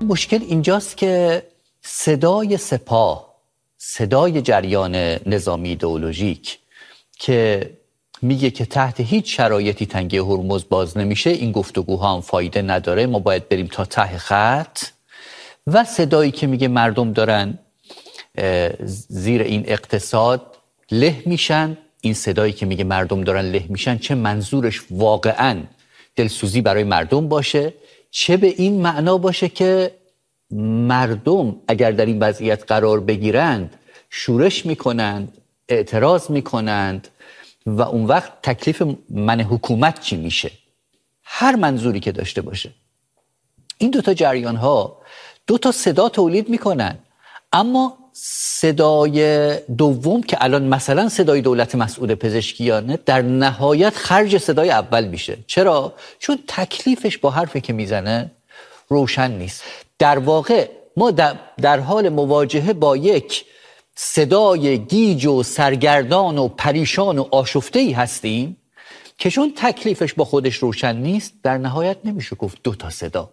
مشکل اینجاست که صدای سپاه، صدای جریان نظامی ایدئولوژیک که میگه که تحت هیچ شرایطی تنگه هرمز باز نمیشه، این گفتگوها هم فایده نداره، ما باید بریم تا ته خط، و صدایی که میگه مردم دارن زیر این اقتصاد له میشن، این صدایی که میگه مردم دارن له میشن چه منظورش واقعاً دلسوزی برای مردم باشه، چه به این معنا باشه که مردم اگر در این وضعیت قرار بگیرند شورش میکنند، اعتراض میکنند و اون وقت تکلیف من حکومت چی میشه. هر منظوری که داشته باشه این دوتا جریان ها دوتا صدا تولید میکنن، اما صدای دوم که الان مثلا صدای دولت مسعود پزشکیانه در نهایت خرج صدای اول میشه. چرا؟ چون تکلیفش با حرفی که میزنه روشن نیست. در واقع ما در حال مواجهه با یک صدای گیج و سرگردان و پریشان و آشفته‌ای هستیم که چون تکلیفش با خودش روشن نیست در نهایت نمیشه گفت دو تا صدا.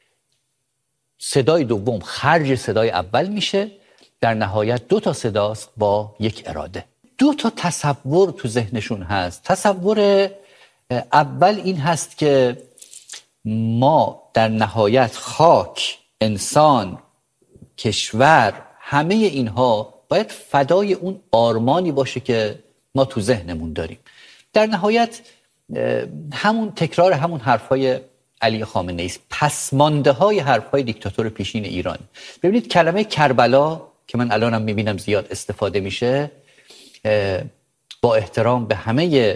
صدای دوم خرج صدای اول میشه، در نهایت دو تا صداست با یک اراده. دو تا تصور تو ذهنشون هست. تصور اول این هست که ما در نهایت خاک، انسان، کشور، همه اینها باید فدای اون آرمانی باشه که ما تو ذهنمون داریم. در نهایت همون تکرار همون حرفای علی خامنه‌ای است، پسمانده های حرفای دیکتاتور پیشین ایران. ببینید کلمه کربلا که من الانم میبینم زیاد استفاده میشه، با احترام به همه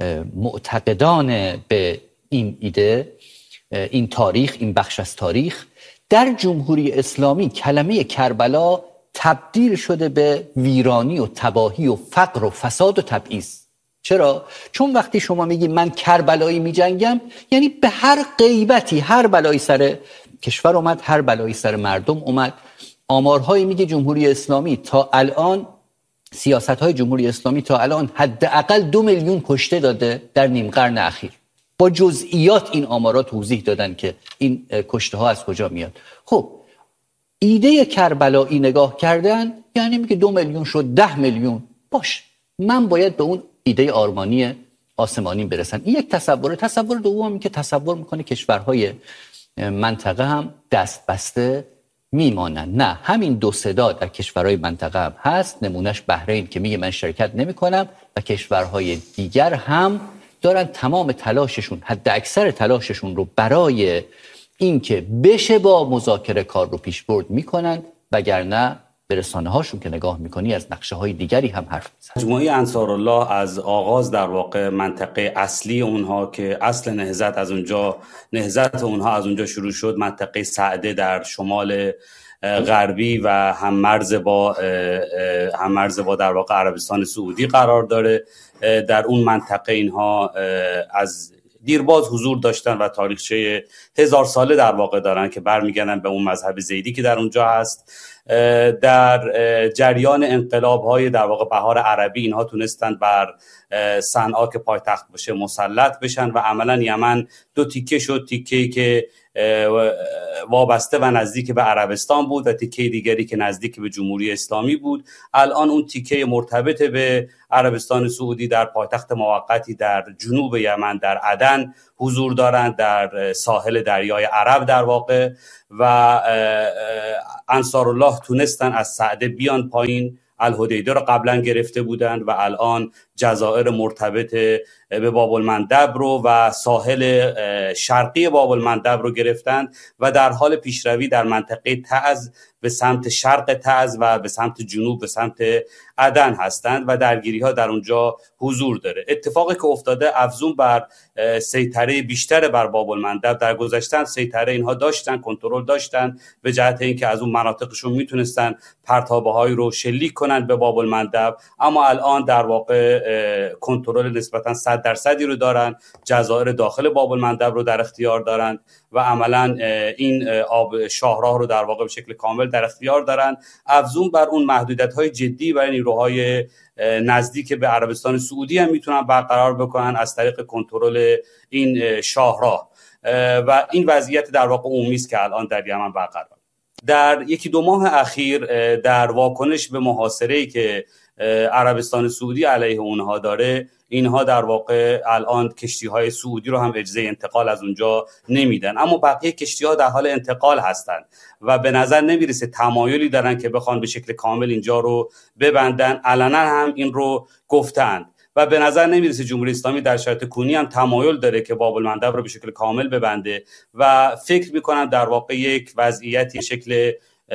معتقدان به این ایده، این تاریخ، این بخش از تاریخ، در جمهوری اسلامی کلمه کربلا تبدیل شده به ویرانی و تباهی و فقر و فساد و تبعیض. چرا؟ چون وقتی شما میگی من کربلایی میجنگم، یعنی به هر غیبتی، هر بلایی سر کشور اومد، هر بلایی سر مردم اومد. آمارهایی میگه جمهوری اسلامی تا الان، سیاست‌های جمهوری اسلامی تا الان حداقل 2 میلیون کشته داده در نیم قرن اخیر. با جزئیات این آمارا توضیح دادن که این کشته ها از کجا میاد. خب ایده کربلایی نگاه کردن یعنی میگه 2 میلیون شد، 10 میلیون، باش من باید به اون ایده آرمانی آسمانی برسن. این یک تصوره. تصور دومی که تصور میکنه کشورهای منطقه هم دست بسته میمانن. نه، همین دو صدا در کشورهای منطقه هم هست. نمونهش بحرین که میگه من شرکت نمیکنم و کشورهای دیگر هم دارن تمام تلاششون، حد اکثر تلاششون رو برای اینکه بشه با مذاکره کار رو پیش برد میکنن، وگرنه به رسانه هاشون که نگاه میکنی از نقشه های دیگری هم حرف میزنن. مجموعه انصارالله از آغاز در واقع منطقه اصلی اونها که اصل نهضت اونها از اونجا شروع شد، منطقه سعده در شمال غربی و هم مرز با در واقع عربستان سعودی قرار داره. در اون منطقه اینها از دیرباز حضور داشتن و تاریخچه 1000 ساله در واقع دارن که برمیگردن به اون مذهب زیدی که در اونجا هست. در جریان انقلاب‌های در واقع بهار عربی اینها تونستن بر صنعا که پایتخت باشه مسلط بشن و عملا یمن دو تیکه شد، تیکه‌ای که وابسته و نزدیک به عربستان بود و تیکه دیگری که نزدیک به جمهوری اسلامی بود. الان اون تیکه مرتبط به عربستان سعودی در پایتخت موقتی در جنوب یمن در عدن حضور دارند، در ساحل دریای عرب در واقع، و انصارالله تونستن از سعده بیان پایین. الحدیده رو قبلا گرفته بودند و الان جزایر مرتبط به باب المندب رو و ساحل شرقی باب المندب رو گرفتند و در حال پیشروی در منطقه تعز به سمت شرق تعز و به سمت جنوب به سمت عدن هستند و درگیری ها در اونجا حضور داره. اتفاقی که افتاده افزون بر سیطره بیشتر بر باب المندب. در گذشته سیطره اینها داشتن، کنترل داشتن به جهت اینکه از اون مناطقشون میتونستن پرتابه هایی رو شلیک کنن به باب المندب، اما الان در واقع کنترل نسبتا 100% رو دارن، جزایر داخل باب المندب رو در اختیار دارن و عملا این آب شاهراه رو در واقع به شکل کامل در اختیار دارن. افزون بر اون محدودیت‌های جدی برای نیروهای نزدیک به عربستان سعودی هم میتونن برقرار بکنن از طریق کنترل این شاهراه و این وضعیت در واقع عمومی است که الان در یمن برقرار در یکی دو ماه اخیر در واکنش به محاصره‌ای که عربستان سعودی علیه اونها داره، اینها در واقع الان کشتی‌های سعودی رو هم اجازه انتقال از اونجا نمیدن، اما بقیه کشتی‌ها در حال انتقال هستند و به نظر نمیرسه تمایلی دارن که بخوان به شکل کامل اینجا رو ببندن. علنا هم این رو گفتند و به نظر نمیرسه جمهوری اسلامی در شرایط کنونی هم تمایل داره که باب المندب رو به شکل کامل ببنده و فکر میکنم در واقع یک وضعیتی شکل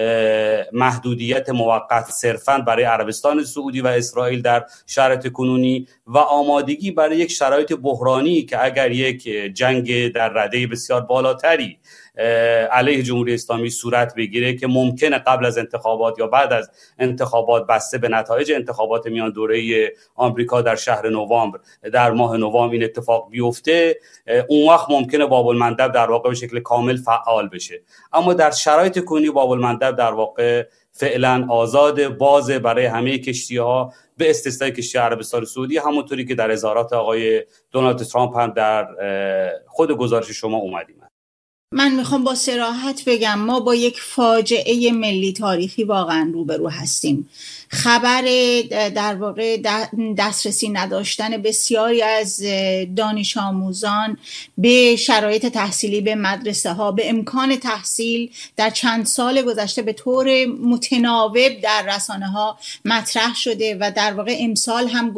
محدودیت موقت صرفاً برای عربستان سعودی و اسرائیل در شرایط کنونی و آمادگی برای یک شرایط بحرانی که اگر یک جنگ در رده بسیار بالاتری علیه جمهوری اسلامی صورت بگیره که ممکنه قبل از انتخابات یا بعد از انتخابات بسته به نتایج انتخابات میان دوره آمریکا در شهر نوامبر، در ماه نوامبر این اتفاق بیفته، اون وقت ممکنه باب المندب در واقع به شکل کامل فعال بشه. اما در شرایط کنونی باب المندب در واقع فعلا آزاد، باز برای همه کشتی‌ها به استثنای کشتی عربستان سعودی، همونطوری که در اظهارات آقای دونالد ترامپ هم در خود گزارش شما اومدیم. من میخوام با صراحت بگم ما با یک فاجعه ملی تاریخی واقعا روبرو هستیم. خبر در واقع دسترسی نداشتن بسیاری از دانش آموزان به شرایط تحصیلی، به مدرسه ها، به امکان تحصیل در چند سال گذشته به طور متناوب در رسانه ها مطرح شده و در واقع امسال هم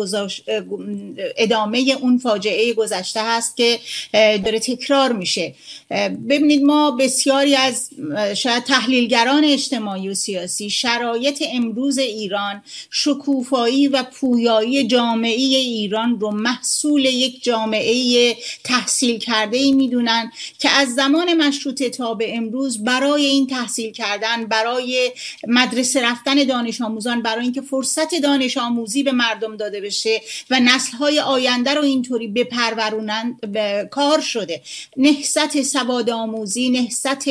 ادامه اون فاجعه گذشته هست که داره تکرار میشه. ببینید ما بسیاری از شاید تحلیلگران اجتماعی و سیاسی شرایط امروز ایران، شکوفایی و پویایی جامعه ایران رو محصول یک جامعه تحصیل کرده ای میدونن که از زمان مشروطه تا به امروز برای این تحصیل کردن، برای مدرسه رفتن دانش آموزان، برای اینکه فرصت دانش آموزی به مردم داده بشه و نسل‌های آینده رو اینطوری بپرورونن کار شده. نهضت سواد آموزی، نهضت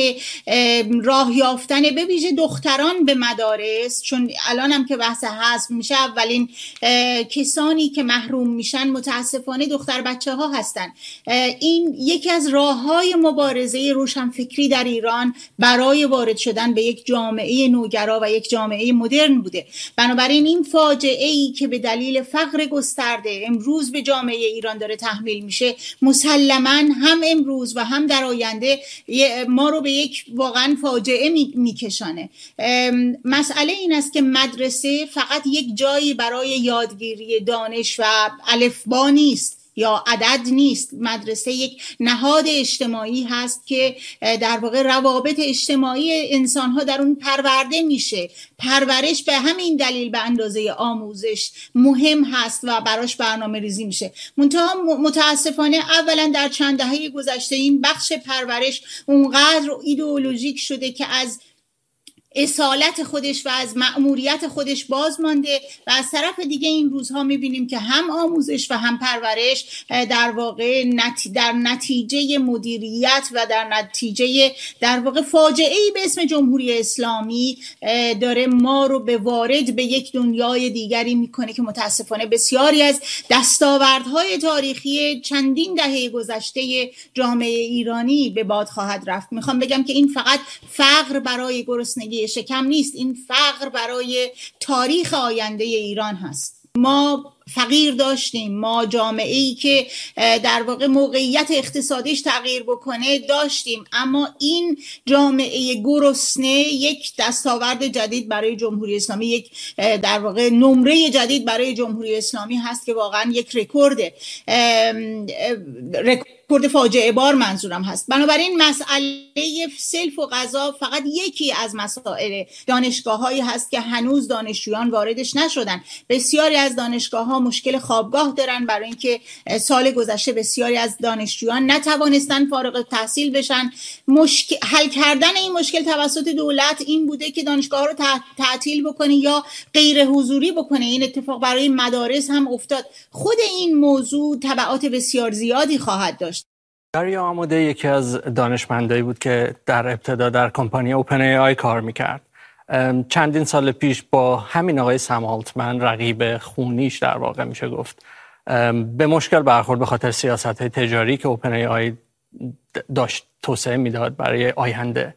راه یافتن به ویژه دختران به مدارس، چون الان هم که بحث حذف میشه اولین کسانی که محروم میشن متاسفانه دختر بچه ها هستن. این یکی از راههای مبارزه روشنفکری در ایران برای وارد شدن به یک جامعه نوگرا و یک جامعه مدرن بوده. بنابراین این فاجعه ای که به دلیل فقر گسترده امروز به جامعه ایران داره تحمیل میشه، مسلماً هم امروز و هم در آینده ما رو به یک واقعا فاجعه میکشانه. مسئله این است که مدرسه فقط یک جایی برای یادگیری دانش و الفبا نیست یا عدد نیست. مدرسه یک نهاد اجتماعی هست که در واقع روابط اجتماعی انسان‌ها در اون پرورده میشه. پرورش به همین دلیل به اندازه آموزش مهم هست و براش برنامه ریزی میشه. منتها متاسفانه اولا در چند دهه گذشته این بخش پرورش اونقدر ایدئولوژیک شده که از اصالت خودش و از مأموریت خودش باز مانده و از طرف دیگه این روزها میبینیم که هم آموزش و هم پرورش در واقع در نتیجه مدیریت و در نتیجه در واقع فاجعه‌ای به اسم جمهوری اسلامی داره ما رو به وارد به یک دنیای دیگری میکنه که متاسفانه بسیاری از دستاوردهای تاریخی چندین دهه گذشته جامعه ایرانی به باد خواهد رفت. میخوام بگم که این فقط فقر برای گرسنگی شکم نیست، این فقر برای تاریخ آینده ایران هست. ما فقیر داشتیم، ما جامعه‌ای که در واقع موقعیت اقتصادیش تغییر بکنه داشتیم، اما این جامعه گرسنه یک دستاورد جدید برای جمهوری اسلامی، یک در واقع نمره جدید برای جمهوری اسلامی هست که واقعا یک رکورد فاجعه بار منظورم هست. بنابراین مسئله سلف و غذا فقط یکی از مسائل دانشگاه‌هایی هست که هنوز دانشجویان واردش نشدن. بسیاری از دانشگاه‌ها مشکل خوابگاه دارن برای اینکه سال گذشته بسیاری از دانشجویان نتوانستن فارغ التحصیل بشن. حل کردن این مشکل توسط دولت این بوده که دانشگاه‌ها رو تعطیل بکنه یا غیر حضوری بکنه. این اتفاق برای مدارس هم افتاد. خود این موضوع تبعات بسیار زیادی خواهد داشت. داریا آموده یکی از دانشمندایی بود که در ابتدا در کمپانی اوپن ای آی کار میکرد. چندین سال پیش با همین آقای سم آلتمن، رقیب خونیش در واقع میشه گفت، به مشکل برخورد به خاطر سیاست تجاری که اوپن ای آی داشت توسعه میداد برای آینده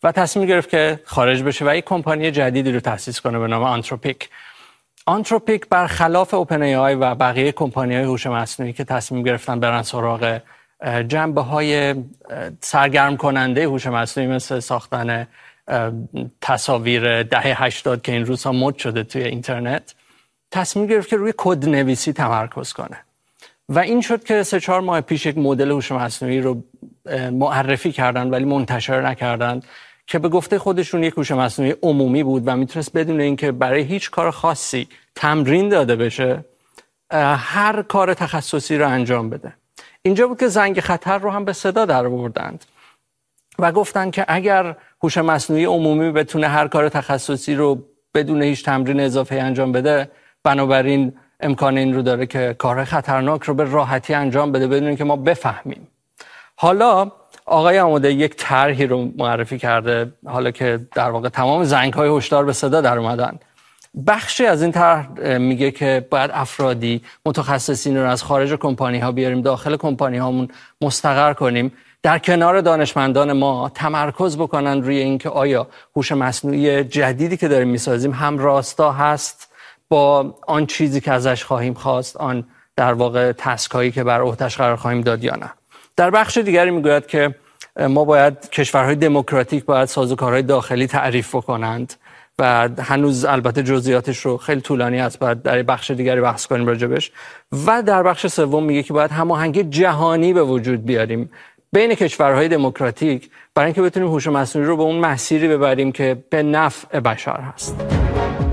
و تصمیم گرفت که خارج بشه و یک کمپانی جدیدی رو تأسیس کنه به نام آنتروپیک. آنتروپیک برخلاف اوپن ای آی و بقیه کمپانی‌های هوش مصنوعی که تصمیم گرفتن برن سراغ جنبه‌های سرگرم کننده هوش مصنوعی مثل ساختن تصاویر دهه 80 که این روزها مد شده توی اینترنت، تصمیم گرفت که روی کدنویسی تمرکز کنه و این شد که 3-4 ماه پیش یک مدل هوش مصنوعی رو معرفی کردن ولی منتشر نکردن که به گفته خودشون یک هوش مصنوعی عمومی بود و میتونست بدون اینکه برای هیچ کار خاصی تمرین داده بشه هر کار تخصصی رو انجام بده. اینجا بود که زنگ خطر رو هم به صدا در آوردند و گفتن که اگر هوش مصنوعی عمومی بتونه هر کار تخصصی رو بدون هیچ تمرین اضافه انجام بده، بنابراین امکان این رو داره که کار خطرناک رو به راحتی انجام بده بدون اینکه ما بفهمیم. حالا آقای عماده یک طرحی رو معرفی کرده، حالا که در واقع تمام زنگ‌های هشدار به صدا در اومدن. بخشی از این طرح میگه که باید افرادی متخصصین رو از خارج کمپانی‌ها بیاریم داخل کمپانی‌هامون مستقر کنیم، در کنار دانشمندان ما تمرکز بکنن روی اینکه آیا هوش مصنوعی جدیدی که داریم میسازیم هم راستا هست با آن چیزی که ازش خواهیم خواست، آن در واقع تسکایی که بر عهده‌اش قرار خواهیم داد یا نه. در بخش دیگری میگوید که ما باید کشورهای دموکراتیک باید سازوکارهای داخلی تعریف بکنند و هنوز البته جزئیاتش رو خیلی طولانی است، باید در بخش دیگری بحث کنیم راجبش. و در بخش سوم میگه که باید هماهنگی جهانی به وجود بیاریم بین کشورهای دموکراتیک برای اینکه بتونیم هوش مصنوعی رو به اون مسیری ببریم که به نفع بشر هست.